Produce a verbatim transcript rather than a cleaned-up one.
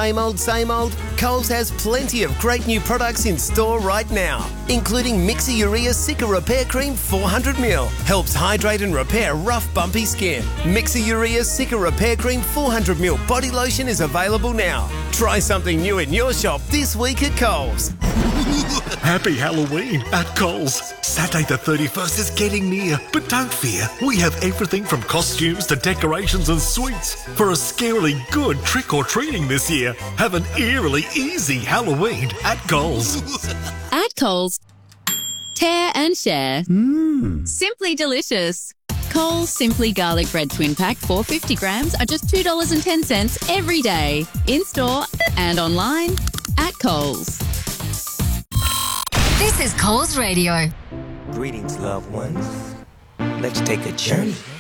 same old, same old? Coles has plenty of great new products in store right now, including Mixi-Urea Sika Repair Cream four hundred milliliters. Helps hydrate and repair rough, bumpy skin. Mixi-Urea Sika Repair Cream four hundred milliliters body lotion is available now. Try something new in your shop this week at Coles. Happy Halloween at Coles. Saturday the thirty-first is getting near, but don't fear. We have everything from costumes to decorations and sweets for a scarily good trick-or-treating this year. Have an eerily easy Halloween at Coles. At Coles, tear and share. Mmm. Simply delicious. Coles Simply Garlic Bread Twin Pack four hundred fifty grams are just two dollars and ten cents every day. In-store and online at Coles. This is Coles Radio. Greetings, loved ones. Let's take a journey